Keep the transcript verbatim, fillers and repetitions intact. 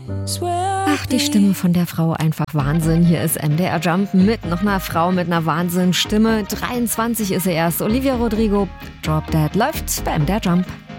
Ach, die Stimme von der Frau, einfach Wahnsinn. Hier ist M D R Jump mit noch einer Frau mit einer Wahnsinnsstimme. dreiundzwanzig ist sie erst. Olivia Rodrigo, Drop Dead läuft bei M D R Jump.